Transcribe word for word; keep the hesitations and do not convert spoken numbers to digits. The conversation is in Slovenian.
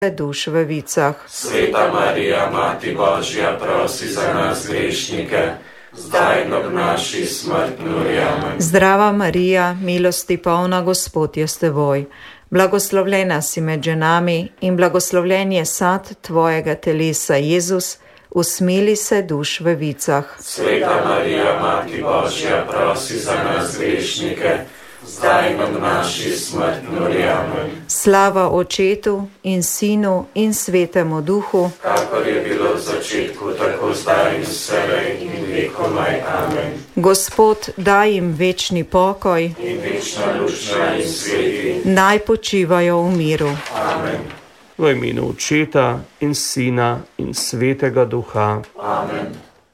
duš v vicah. Sveta Marija, Mati Božja, prosi za nas grešnike, zdaj in ob naši smrtni uri. Amen. Zdrava Marija, milosti polna, Gospod je s teboj. Blagoslovljena si med ženami in blagoslovljen je sad tvojega telesa, Jezus. Usmili se duš v vicah. Sveta Marija, Mati Božja, prosi za nas grešnike, zdaj in ob naši smrtni uri. Amen. Slava Očetu in Sinu in Svetemu Duhu, kakor je bilo v začetku, tako zdaj in vselej in vekomaj. Amen. Gospod, daj jim večni pokoj in večna lučna in sveti, naj počivajo v miru. Amen. V imenu Očeta in Sina in Svetega Duha. Amen.